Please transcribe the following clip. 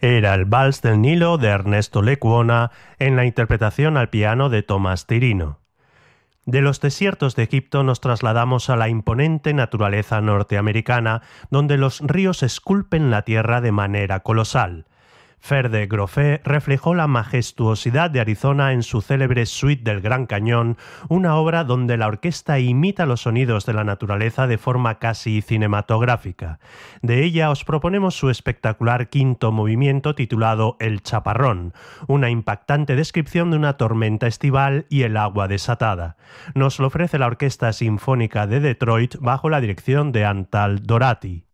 Era el Vals del Nilo de Ernesto Lecuona en la interpretación al piano de Tomás Tirino. De los desiertos de Egipto nos trasladamos a la imponente naturaleza norteamericana, donde los ríos esculpen la tierra de manera colosal. Ferde Groffé reflejó la majestuosidad de Arizona en su célebre Suite del Gran Cañón, una obra donde la orquesta imita los sonidos de la naturaleza de forma casi cinematográfica. De ella os proponemos su espectacular quinto movimiento titulado El Chaparrón, una impactante descripción de una tormenta estival y el agua desatada. Nos lo ofrece la Orquesta Sinfónica de Detroit bajo la dirección de Antal Dorati.